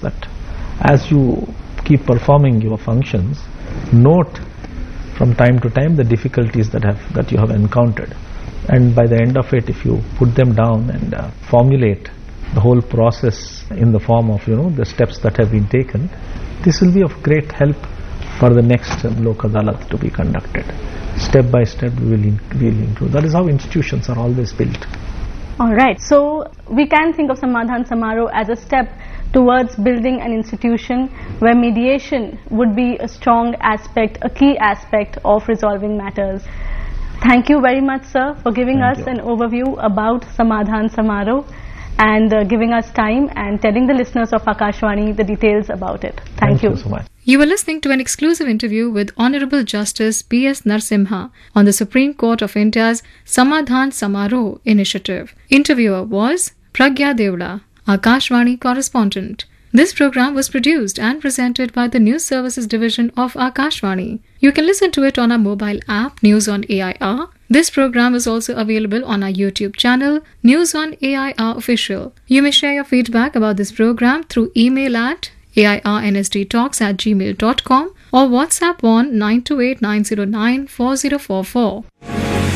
that as you keep performing your functions, note from time to time the difficulties that you have encountered, and by the end of it, if you put them down and formulate the whole process in the form of the steps that have been taken, this will be of great help for the next Lok Adalat to be conducted. Step by step we will improve. That is how institutions are always built. Alright, so we can think of Samadhan Samaro as a step towards building an institution where mediation would be a strong aspect, a key aspect of resolving matters. Thank you very much, sir, for giving us an overview about Samadhan Samaro and giving us time and telling the listeners of Akashvani the details about it. Thank you so much. You were listening to an exclusive interview with Honorable Justice P.S. Narasimha on the Supreme Court of India's Samadhan Samaro initiative. Interviewer was Pragya Devla, Akashvani correspondent. This program was produced and presented by the News Services Division of Akashvani. You can listen to it on our mobile app, News on AIR. This program is also available on our YouTube channel, News on AIR Official. You may share your feedback about this program through email at airnsdtalks@gmail.com or WhatsApp on 928 909 4044.